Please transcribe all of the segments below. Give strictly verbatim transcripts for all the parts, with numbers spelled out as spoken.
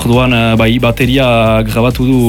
Orduan, bai, bateria grabatu du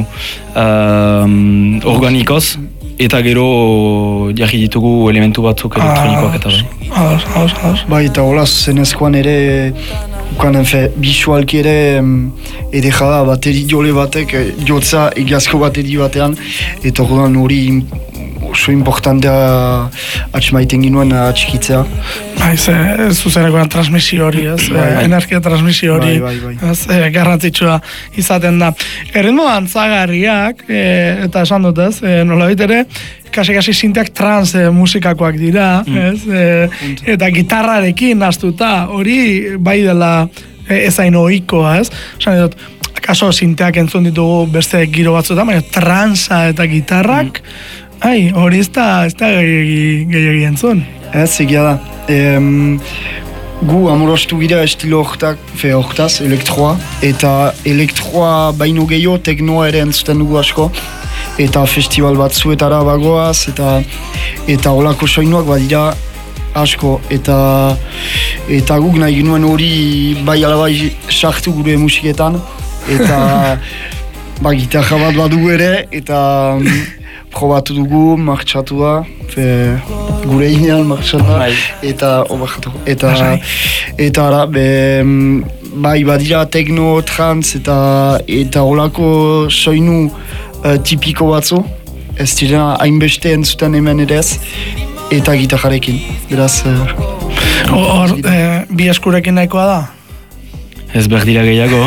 um, organikoz, eta gero jarri ditugu elementu batzuk elektronikoak eta bai. Ados, ados, ados. Bai, eta hola, zenezkoan ere, ukan, enfe, bisualki ere, edera da, bateri jole batek, jotza egiazko bateri batean, eta orduan hori oso importantea atxmaiten ginuen atxikitzea. Bai, ze, zuzenekoan transmisio hori, ez? Bai, bai. Energia transmisio hori, bai, bai, bai. ez? E, garrantzitsua izaten da. Erritmo antzagarriak, e, eta esan dut, ez? E, nolabait ere, kasi-kasi sinteak trans e, musikakoak dira, mm. ez? E, eta gitarrarekin hastuta, hori bai dela e, ezain ohikoa, ez? Esan dut, kaso sinteak entzun ditugu beste giro batzuetan, baina transa eta gitarrak, mm. ai, hori ez da, ez da gehiagi entzun. Ez, egia da. Em, gu amorostu gira estilo horretak, fe horretaz, elektroa, eta elektroa baino gehiago teknoa ere entzuten dugu asko, eta festival batzuetara bagoaz, eta eta holako soinuak badira asko, eta eta guk nahi ginuen hori bai alabai sartu gure musiketan, eta ba, gitarra bat badu ere, eta probatu dugu, martxatu da, fe, gure inean martxatu da, eta obakatu. Eta, eta ara, be, bai, badira tekno, trans, eta eta holako soinu uh, tipiko batzu, ez direna hainbeste entzuten hemen ere ez, eta gitarrarekin, beraz... Hor, uh, e, bi eskurekin nahikoa da? Ez berdira gehiago.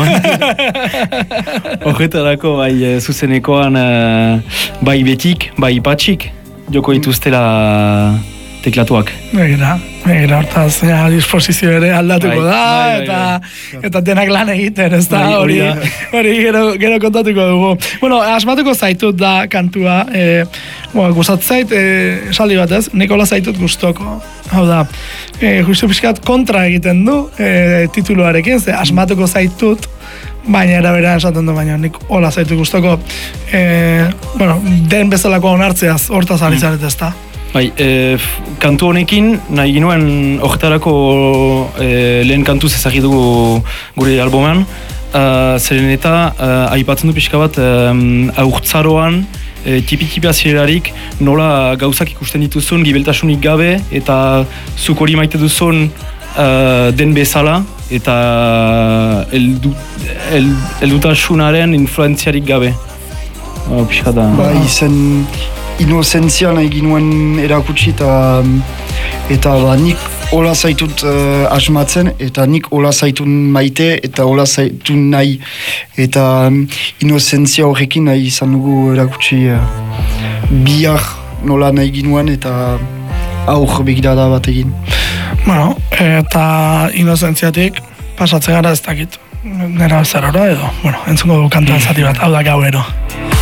Horretarako, bai, zuzenekoan, bai betik, bai patxik, joko dituztela teklatuak. Begira, begira, hortaz, ja, disposizio ere aldatuko bai, da, bai, bai, eta, bai. eta denak lan egiten, ez da, hori, hori gero, gero kontatuko dugu. Bueno, asmatuko zaitut da kantua, e, bueno, gustat zait, e, esaldi bat ez, Nikola zaitut gustoko. Hau da, e, justu pixkat kontra egiten du e, tituluarekin, ze asmatuko zaitut, baina eraberean esaten du, baina nik hola zaitu gustoko, e, bueno, den bezalako onartzeaz, hortaz ari zaret ez da. Bai, e, kantu honekin, nahi ginuen horretarako e, lehen kantuz ezagidugu gure albuman, uh, zeren eta uh, aipatzen du pixka bat um, aurtzaroan, e, tipi-tipi azirerarik nola gauzak ikusten dituzun gibeltasunik gabe, eta zuk hori maite duzun uh, den bezala, eta eldu, el, eldutasunaren influentziarik gabe. Oh, pixka da. Bai, zen... inozentzia nahi ginuen erakutsi eta eta ba, nik hola zaitut uh, asmatzen eta nik hola zaitun maite eta hola zaitun nahi eta um, inozentzia horrekin nahi izan dugu erakutsi uh, bihar nola nahi ginuen eta aur begirada bat egin. Bueno, eta inozentziatik pasatzen gara ez dakit. Nera zerora edo, bueno, entzungo du kantuan zati bat, hau da gauero.